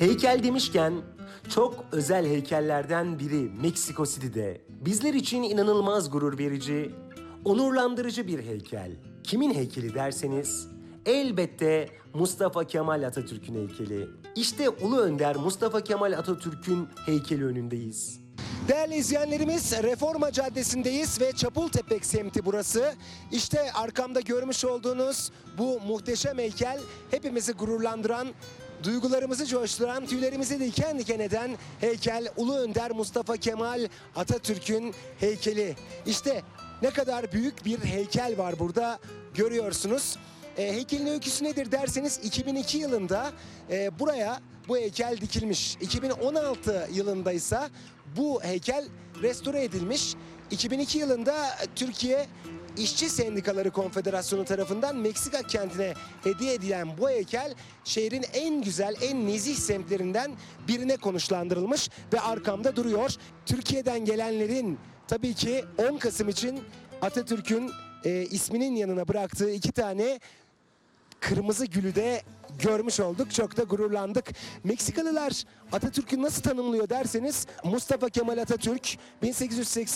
Heykel demişken çok özel heykellerden biri Meksiko City'de. Bizler için inanılmaz gurur verici, onurlandırıcı bir heykel. Kimin heykeli derseniz elbette Mustafa Kemal Atatürk'ün heykeli. İşte Ulu Önder Mustafa Kemal Atatürk'ün heykeli önündeyiz. Değerli izleyenlerimiz, Reforma Caddesi'ndeyiz ve Çapultepek semti burası. İşte arkamda görmüş olduğunuz bu muhteşem heykel hepimizi gururlandıran, duygularımızı coşturan, tüylerimizi diken diken eden heykel Ulu Önder Mustafa Kemal Atatürk'ün heykeli. İşte ne kadar büyük bir heykel var burada görüyorsunuz. Heykelin öyküsü nedir derseniz 2002 yılında buraya bu heykel dikilmiş. 2016 yılında ise bu heykel restore edilmiş. 2002 yılında Türkiye İşçi Sendikaları Konfederasyonu tarafından Meksika kentine hediye edilen bu heykel şehrin en güzel, en nezih semtlerinden birine konuşlandırılmış ve arkamda duruyor. Türkiye'den gelenlerin tabii ki 10 Kasım için Atatürk'ün isminin yanına bıraktığı 2 tane kırmızı gülü de görmüş olduk. Çok da gururlandık. Meksikalılar Atatürk'ü nasıl tanımlıyor derseniz Mustafa Kemal Atatürk 1880